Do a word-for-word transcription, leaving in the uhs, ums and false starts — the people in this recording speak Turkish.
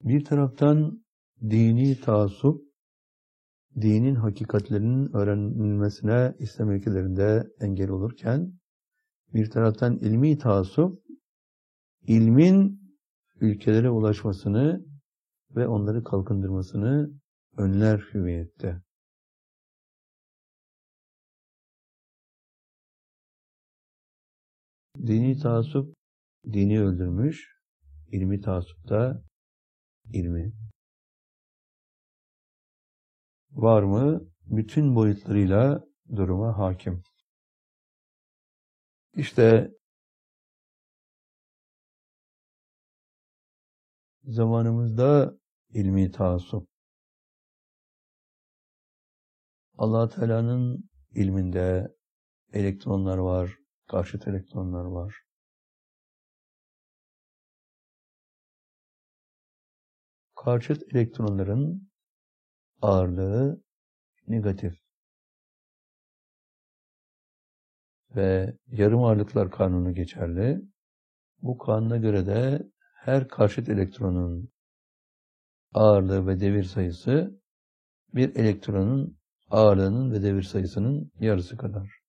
Bir taraftan dini taassup, dinin hakikatlerinin öğrenilmesine İslam ülkelerinde engel olurken, bir taraftan ilmi taassup, ilmin ülkelere ulaşmasını ve onları kalkındırmasını önler hüviyette. Dini taassup, dini öldürmüş, ilmi taassup da ilmi. Var mı? Bütün boyutlarıyla duruma hakim. İşte zamanımızda ilmi taassup, Allah Teala'nın ilminde elektronlar var, karşıt elektronlar var. Karşıt elektronların ağırlığı negatif ve yarım ağırlıklar kanunu geçerli. Bu kanuna göre de her karşıt elektronun ağırlığı ve devir sayısı bir elektronun ağırlığının ve devir sayısının yarısı kadar.